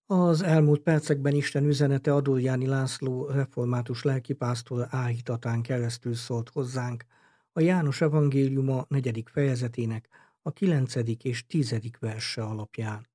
Az elmúlt percekben Isten üzenete Adorjáni László református lelkipásztor áhítatán keresztül szólt hozzánk a János evangéliuma 4. fejezetének a 9. és 10. verse alapján.